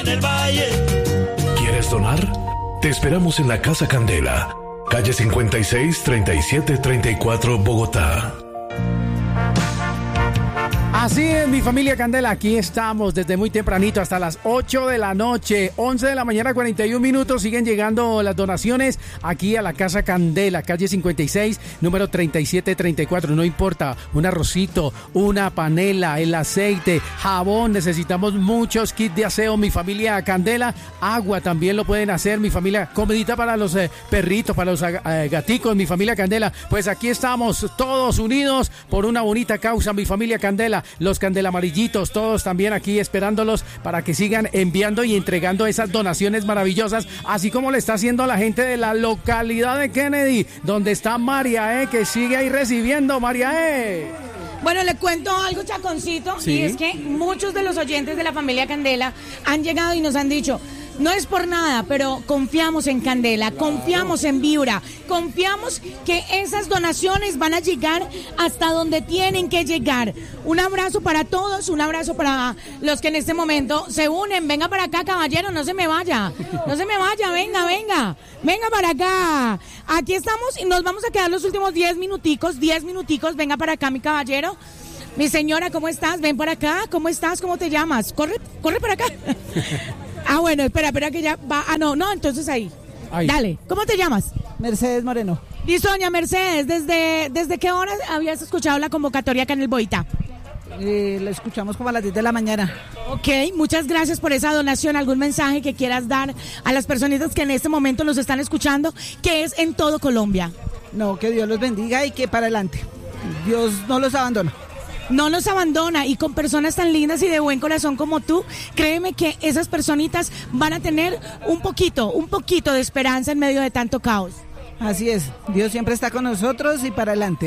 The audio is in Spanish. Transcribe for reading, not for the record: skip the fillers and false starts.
del Valle. ¿Quieres donar? Te esperamos en la Casa Candela, calle 56, 37, 34, Bogotá. Así es, mi familia Candela, aquí estamos desde muy tempranito hasta las 8 de la noche, 11 de la mañana, 41 minutos, siguen llegando las donaciones aquí a la Casa Candela, calle 56, número 3734, no importa, un arrocito, una panela, el aceite, jabón, necesitamos muchos kits de aseo, mi familia Candela, agua también lo pueden hacer, mi familia, comidita para los perritos, para los gaticos, mi familia Candela, pues aquí estamos todos unidos por una bonita causa, mi familia Candela. Los candelamarillitos, todos también aquí esperándolos para que sigan enviando y entregando esas donaciones maravillosas, así como le está haciendo a la gente de la localidad de Kennedy, donde está María que sigue ahí recibiendo, María Bueno, le cuento algo, Chaconcito, ¿Sí? Y es que muchos de los oyentes de la familia Candela han llegado y nos han dicho, no es por nada, pero confiamos en Candela, confiamos en Vibra, confiamos que esas donaciones van a llegar hasta donde tienen que llegar. Un abrazo para todos, un abrazo para los que en este momento se unen. Venga para acá, caballero, no se me vaya, venga para acá. Aquí estamos y nos vamos a quedar los últimos 10 minuticos, venga para acá, mi caballero. Mi señora, ¿cómo estás? Ven para acá, ¿cómo estás? ¿Cómo te llamas? Corre para acá. Ah, bueno, espera que ya va. Ah, no, entonces ahí. Dale, ¿cómo te llamas? Mercedes Moreno. Listo, doña Mercedes, ¿desde qué hora habías escuchado la convocatoria acá en el Boita? La escuchamos como a las 10 de la mañana. Ok, muchas gracias por esa donación. ¿Algún mensaje que quieras dar a las personitas que en este momento nos están escuchando, que es en todo Colombia? No, que Dios los bendiga y que para adelante. Dios no los abandona. No nos abandona, y con personas tan lindas y de buen corazón como tú, créeme que esas personitas van a tener un poquito de esperanza en medio de tanto caos. Así es, Dios siempre está con nosotros y para adelante.